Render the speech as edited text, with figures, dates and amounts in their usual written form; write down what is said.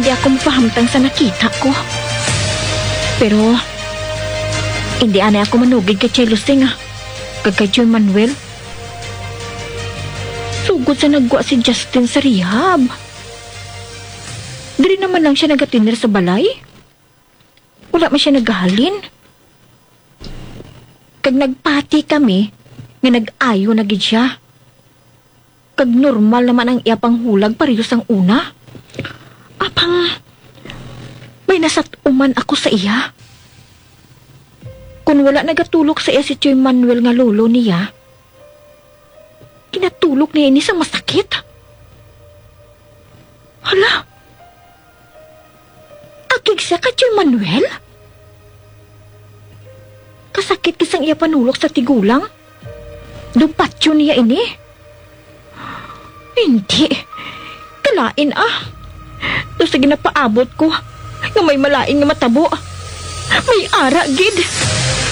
di ako mapahamtang sa nakita ko. Pero, hindi anay ako manugid kay Chay Lusing kag kay Joy Manuel. Sugod sa nagwa si Justin sa rehab. Diri naman lang siya nagatinir sa balay. Wala man siya naghalin. Kag nagpati kami, nga nag-ayo na gid siya. Kag normal naman ang iya panghulag parehas ang una. Apang, may nasatuman ako sa iya. Kung wala nagatulog sa iya si Choy Manuel nga lolo niya, kinatulog niya ini sa masakit. Hala, agig siya ka Choy Manuel? Kasakit kisang iya panulok sa tigulang? Dupatyo niya ini? Hindi. Kalain Doon sa ginapaabot ko, nga may malaing nga matabo. May ara, gid.